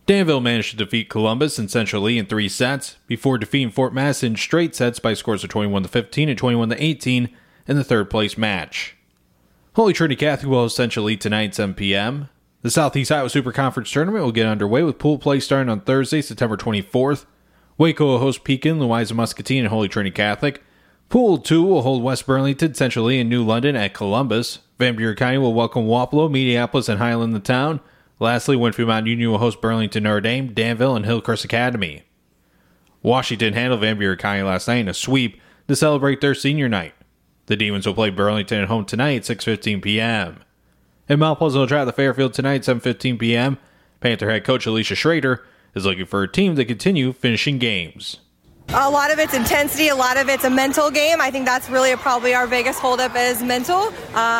Danville managed to defeat Columbus and Central Lee in 3 sets, before defeating Fort Madison in straight sets by scores of 21-15 and 21-18 in the third-place match. Holy Trinity Catholic will host Central Lee tonight at 7 p.m. The Southeast Iowa Super Conference Tournament will get underway with pool play starting on Thursday, September 24th. Waco will host Pekin, Louisa Muscatine, and Holy Trinity Catholic. Pool 2 will hold West Burlington, Central Lee, and New London at Columbus. Van Buren County will welcome Wapello, Mediapolis, and Highland the Town. Lastly, Winfield Mountain Union will host Burlington Notre Dame, Danville, and Hillcrest Academy. Washington handled Van Buren County last night in a sweep to celebrate their senior night. The Demons will play Burlington at home tonight at 6:15 p.m. And Mount Pleasant will try the Fairfield tonight at 7:15 p.m. Panther head coach Alicia Schrader is looking for a team to continue finishing games. A lot of it's intensity, a lot of it's a mental game. I think that's really probably our biggest holdup is mental.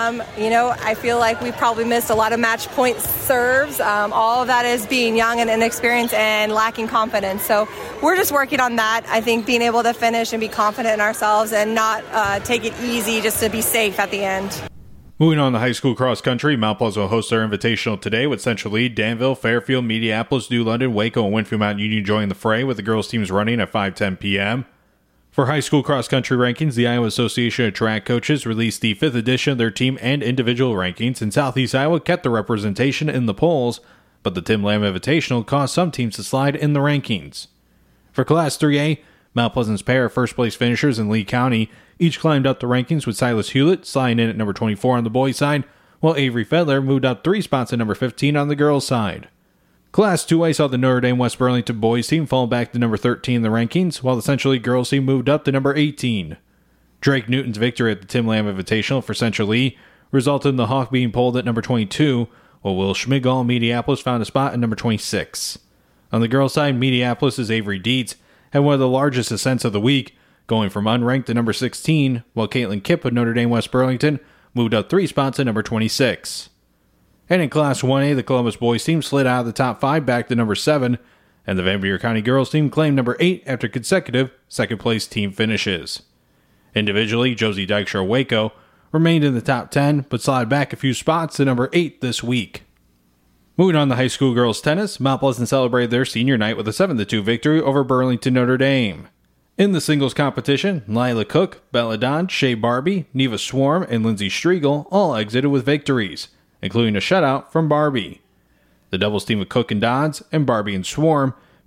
I feel like we probably missed a lot of match point serves. All of that is being young and inexperienced and lacking confidence. So we're just working on that. I think being able to finish and be confident in ourselves and not take it easy just to be safe at the end. Moving on to high school cross country, Mount Pleasant will host their invitational today with Central Lee, Danville, Fairfield, Mediapolis, New London, Waco, and Winfield Mountain Union joining the fray, with the girls' teams running at 5:10 p.m. For high school cross country rankings, the Iowa Association of Track Coaches released the 5th edition of their team and individual rankings, and Southeast Iowa kept the representation in the polls, but the Tim Lamb Invitational caused some teams to slide in the rankings. For Class 3A, Mount Pleasant's pair of first-place finishers in Lee County each climbed up the rankings, with Silas Hewlett sliding in at number 24 on the boys' side, while Avery Fedler moved up 3 spots at number 15 on the girls' side. Class 2A saw the Notre Dame West Burlington boys team fall back to number 13 in the rankings, while the Central Lee girls team moved up to number 18. Drake Newton's victory at the Tim Lamb Invitational for Central Lee resulted in the Hawk being pulled at number 22, while Will Schmigall in Mediapolis found a spot at number 26. On the girls' side, Mediapolis' Avery Dietz had one of the largest ascents of the week, going from unranked to number 16, while Caitlin Kipp of Notre Dame West Burlington moved up 3 spots to number 26. And in Class 1A, the Columbus boys team slid out of the top 5 back to number 7, and the Van Buren County girls team claimed number 8 after consecutive second-place team finishes. Individually, Josie Dykshaw Waco remained in the top 10, but slid back a few spots to number 8 this week. Moving on to high school girls tennis, Mount Pleasant celebrated their senior night with a 7-2 victory over Burlington Notre Dame. In the singles competition, Lila Cook, Bella Don, Shea Barbie, Neva Swarm, and Lindsay Striegel all exited with victories, including a shutout from Barbie. The doubles team of Cook and Dodds and Barbie and Swarm